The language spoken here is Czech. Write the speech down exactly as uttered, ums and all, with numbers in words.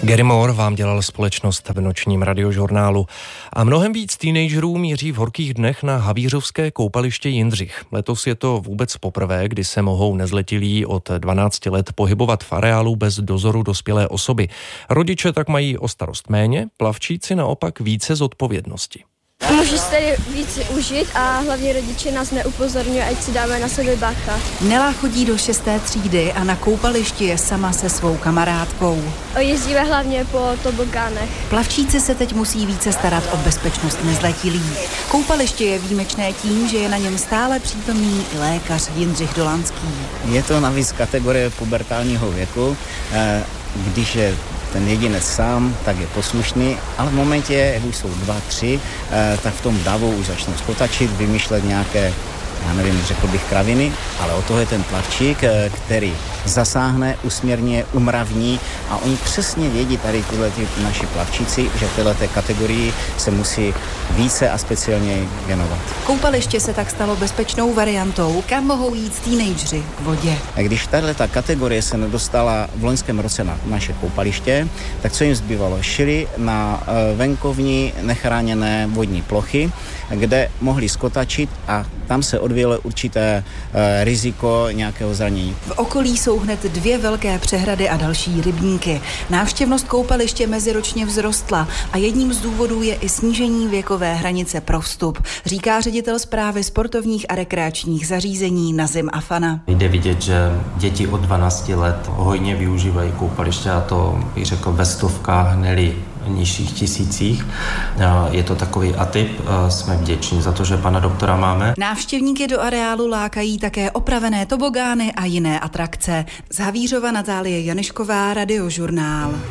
Gary Moore vám dělal společnost v nočním radiožurnálu. A mnohem víc teenagerů míří v horkých dnech na havířovské koupaliště Jindřich. Letos je to vůbec poprvé, kdy se mohou nezletilí od dvanácti let pohybovat v areálu bez dozoru dospělé osoby. Rodiče tak mají o starost méně, plavčíci naopak více zodpovědnosti. Můžu si tady víc užít a hlavně rodiče nás neupozorňují, ať si dáme na sebe bacha. Nela chodí do šesté třídy a na koupališti je sama se svou kamarádkou. Jezdíme hlavně po tobogánech. Plavčíci se teď musí více starat o bezpečnost nezletilých. Koupaliště je výjimečné tím, že je na něm stále přítomný i lékař Jindřich Dolanský. Je to navíc kategorie pubertálního věku, když je ten jedinec sám, tak je poslušný, ale v momentě, jak už jsou dva, tři, tak v tom davu už začnou skotačit, vymýšlet nějaké, já nevím, řekl bych kraviny, ale o toho je ten plavčík, který zasáhne, usměrně, umravní a oni přesně vědí tady tyhle ty naši plavčíci, že v této kategorii se musí více a speciálně věnovat. Koupaliště se tak stalo bezpečnou variantou, kam mohou jít teenageři k vodě. A když tato kategorie se nedostala v loňském roce na naše koupaliště, tak co jim zbývalo? Šli na venkovní nechráněné vodní plochy, kde mohli skotačit a tam se odvíjelo určité riziko nějakého zranění. V okolí jsou hned dvě velké přehrady a další rybníky. Návštěvnost koupaliště meziročně vzrostla a jedním z důvodů je i snížení věkové hranice pro vstup, říká ředitel správy sportovních a rekreačních zařízení Nazim Afana. Jde vidět, že děti od dvanácti let hojně využívají koupaliště a to bych řekl ve stovkách, ne-li nižších tisících. Je to takový atyp, jsme vděční za to, že pana doktora máme. Návštěvníky do areálu lákají také opravené tobogány a jiné atrakce. Z Havířova Natálie Janišková, Radiožurnál.